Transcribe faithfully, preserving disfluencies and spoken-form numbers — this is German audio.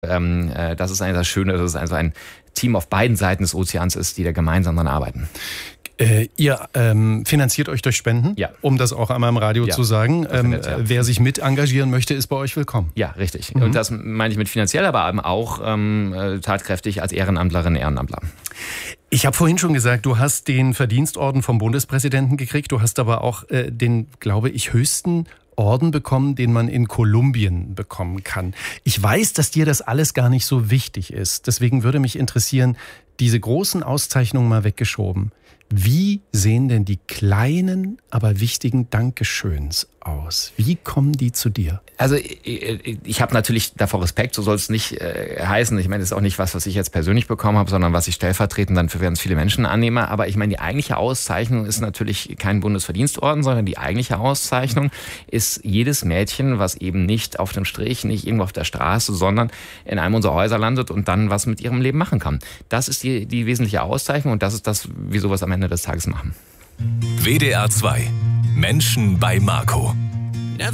Ähm, äh, das ist eigentlich das Schöne, dass es also ein Team auf beiden Seiten des Ozeans ist, die da gemeinsam dran arbeiten. Äh, ihr ähm, finanziert euch durch Spenden, ja. um das auch einmal im Radio ja. zu sagen. Ähm, ja. Wer sich mit engagieren möchte, ist bei euch willkommen. Ja, richtig. Mhm. Und das meine ich mit finanziell, aber eben auch ähm, tatkräftig als Ehrenamtlerin, Ehrenamtler. Ich habe vorhin schon gesagt, du hast den Verdienstorden vom Bundespräsidenten gekriegt. Du hast aber auch äh, den, glaube ich, höchsten Orden bekommen, den man in Kolumbien bekommen kann. Ich weiß, dass dir das alles gar nicht so wichtig ist. Deswegen würde mich interessieren, diese großen Auszeichnungen mal weggeschoben. Wie sehen denn die kleinen, aber wichtigen Dankeschöns aus? Wie kommen die zu dir? Also ich, ich habe natürlich davor Respekt, so soll es nicht äh, heißen. Ich meine, das ist auch nicht was, was ich jetzt persönlich bekommen habe, sondern was ich stellvertretend dann für ganz viele Menschen annehme. Aber ich meine, die eigentliche Auszeichnung ist natürlich kein Bundesverdienstorden, sondern die eigentliche Auszeichnung ist jedes Mädchen, was eben nicht auf dem Strich, nicht irgendwo auf der Straße, sondern in einem unserer Häuser landet und dann was mit ihrem Leben machen kann. Das ist die, die wesentliche Auszeichnung und das ist das, wie sowas am Ende des Tages machen. W D R zwei. Menschen bei Marco.